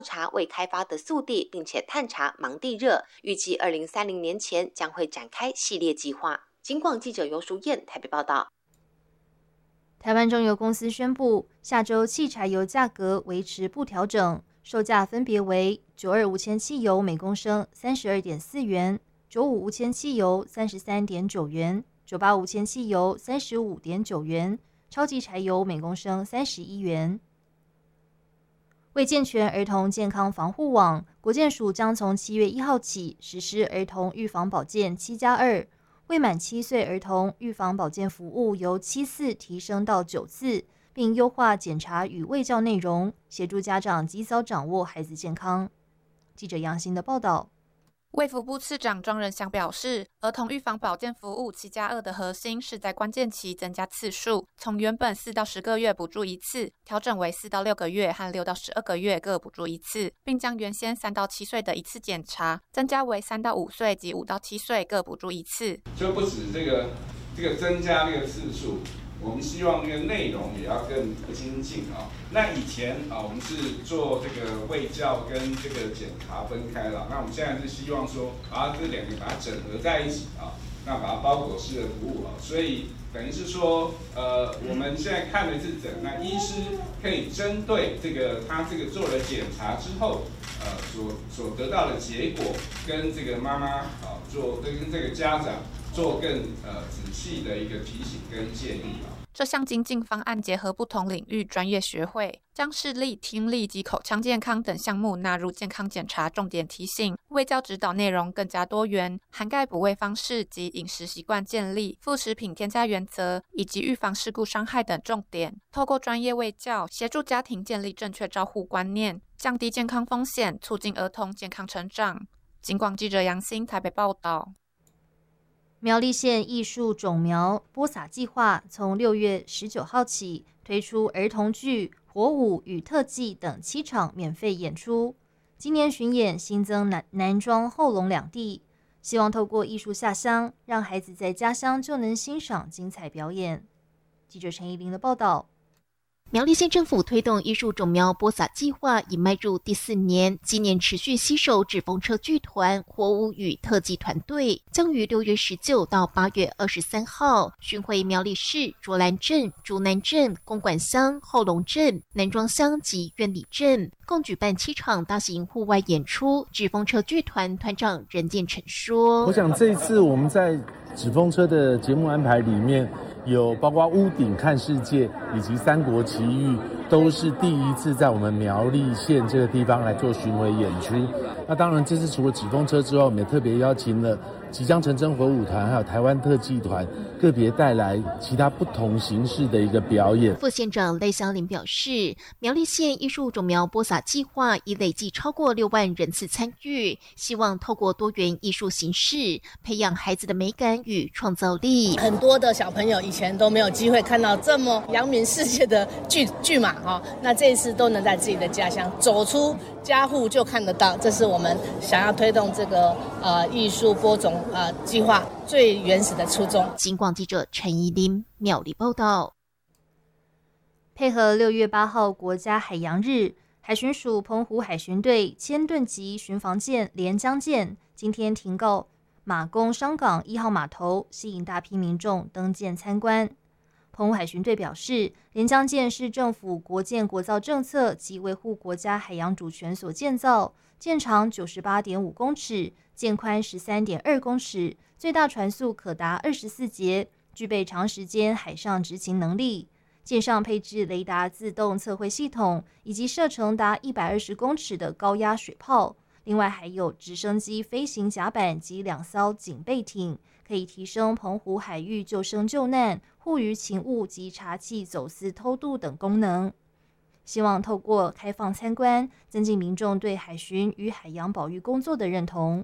查未开发的速地，并且探查盲地热，预计2030年前将会展开系列计划。警广记者游淑燕台北报道。 台湾中油公司宣布，下周汽柴油价格维持不调整，售价分别为92无铅汽油每公升32.4元，95无铅汽油33.9元，98无铅汽油35.9元，超级柴油每公升31元。为健全儿童健康防护网，国健署将从7月1号起实施儿童预防保健7+2，未满7岁儿童预防保健服务由7次提升到9次，并优化检查与卫教内容，协助家长及早掌握孩子健康。记者杨欣的报道。 卫福部次长庄仁祥表示，儿童预防保健服务7+2的核心是在关键期增加次数，从原本4到10个月补助1次，调整为4到6个月和6到12个月各补助1次，并将原先3到7岁的1次检查增加为3到5岁及5到7岁各补助1次。 就不止这个增加这个次数，我们希望这个内容也要更精进啊。那以前啊，我们是做这个卫教跟这个检查分开了，那我们现在是希望说把这两个把它整合在一起啊，那把它包裹式的服务啊，所以等于是说，我们现在看的是诊，那医师可以针对这个他这个做了检查之后，所得到的结果，跟这个妈妈啊跟这个家长做更仔细的一个提醒跟建议啊。 这项精进方案结合不同领域专业学会，将视力、听力及口腔健康等项目纳入健康检查重点提醒，卫教指导内容更加多元，涵盖补位方式及饮食习惯建立、副食品添加原则以及预防事故伤害等重点。透过专业卫教，协助家庭建立正确照护观念，降低健康风险，促进儿童健康成长。警广记者杨欣台北报道。 苗栗县艺术种苗播撒计划从6月19号起推出儿童剧、火舞与特技等7场免费演出。今年巡演新增南庄、后龙两地，希望透过艺术下乡，让孩子在家乡就能欣赏精彩表演。记者陈怡玲的报道。 苗栗县政府推动艺术种苗播撒计划已迈入第4年，今年持续携手纸风车剧团、火舞与特技团队，将于6月19到8月23号巡回苗栗市卓兰镇、竹南镇、公馆乡、后龙镇、南庄乡及苑里镇，共举办7场大型户外演出。纸风车剧团团长任建成说：“ 我想这一次我们在纸风车的节目安排里面，有包括屋顶看世界以及三国奇遇，都是第一次在我们苗栗县这个地方来做巡回演出。那当然这次除了纸风车之外，我们也特别邀请了即将成真火舞团还有台湾特技团，个别带来其他不同形式的一个表演。 副县长赖香林表示，苗栗县艺术种苗播撒计划已累计超过6万人次参与，希望透过多元艺术形式培养孩子的美感与创造力。 很多的小朋友以前都没有机会看到这么扬名世界的剧码那这一次都能在自己的家乡走出家户就看得到，这是我们想要推动这个艺术播种计划最原始的初衷。 警广记者陈怡琳苗栗报道。 配合6月8号国家海洋日，海巡署澎湖海巡队千吨级巡防舰连江舰今天停靠马公商港1号码头，吸引大批民众登舰参观。澎湖海巡队表示，连江舰是政府国建国造政策及维护国家海洋主权所建造，舰长98.5公尺，舰宽13.2公尺，最大船速可达24节，具备长时间海上执勤能力。舰上配置雷达自动测绘系统，以及射程达120公尺的高压水炮。另外还有直升机飞行甲板及2艘警备艇，可以提升澎湖海域救生救难、护渔勤务及查缉走私偷渡等功能。希望透过开放参观，增进民众对海巡与海洋保育工作的认同。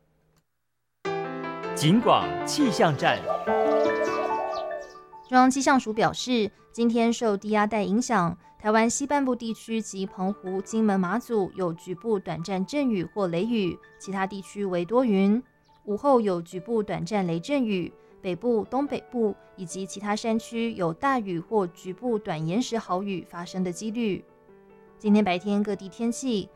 警广气象站。 中央气象署表示，今天受低压带影响，台湾西半部地区及澎湖、金门、马祖有局部短暂阵雨或雷雨，其他地区为多云。午后有局部短暂雷阵雨，北部、东北部以及其他山区有大雨或局部短延时豪雨发生的几率。今天白天各地天气，